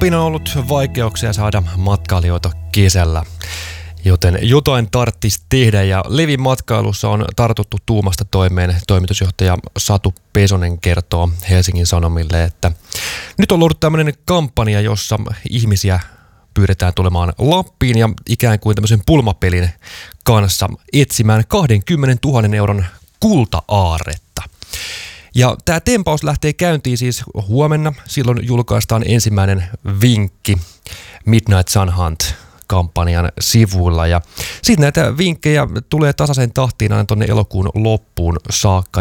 Lappiin on ollut vaikeuksia saada matkailijoita kesällä, joten jotain tarvitsisi tehdä ja Levin matkailussa on tartuttu tuumasta toimeen. Toimitusjohtaja Satu Pesonen kertoo Helsingin Sanomille, että nyt on luotu tämmöinen kampanja, jossa ihmisiä pyydetään tulemaan Lappiin ja ikään kuin tämmöisen pulmapelin kanssa etsimään 20 000 euron kulta-aarretta. Ja tämä tempaus lähtee käyntiin siis huomenna. Silloin julkaistaan ensimmäinen vinkki Midnight Sun Hunt-kampanjan sivuilla. Ja sitten näitä vinkkejä tulee tasaisen tahtiin aina tuonne elokuun loppuun saakka.